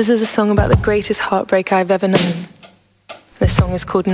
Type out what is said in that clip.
This is a song about the greatest heartbreak I've ever known. This song is called